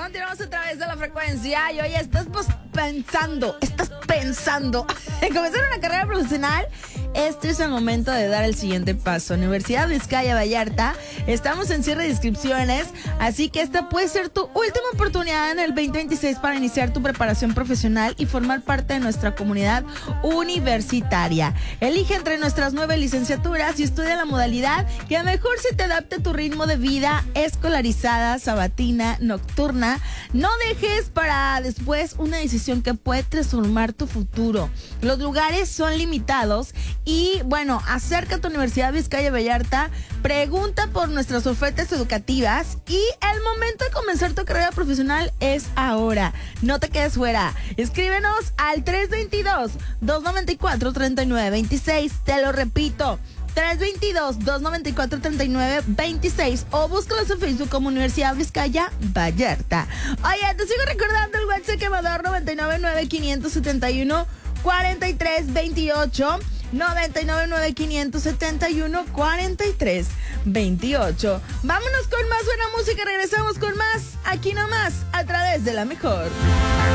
Continuamos a través de la frecuencia y hoy estás pensando en comenzar una carrera profesional. Este es el momento de dar el siguiente paso. Universidad Vizcaya Vallarta, estamos en cierre de inscripciones, así que esta puede ser tu última oportunidad en el 2026 para iniciar tu preparación profesional y formar parte de nuestra comunidad universitaria. Elige entre nuestras 9 licenciaturas y estudia la modalidad que mejor se te adapte a tu ritmo de vida, escolarizada, sabatina, nocturna. No dejes para después una decisión que puede transformar tu futuro. Los lugares son limitados y bueno, acércate a tu Universidad Vizcaya Vallarta, pregunta por nuestras ofertas educativas y el momento de comenzar tu carrera profesional es ahora. No te quedes fuera. Escríbenos al 322-294-3926. Te lo repito, 322-294-3926 o búscalos en Facebook como Universidad Vizcaya Vallarta. Oye, te sigo recordando el WhatsApp quemador 999-571-4328. 999-571-4328. Vámonos con más buena música. Regresamos con más aquí nomás a través de La Mejor.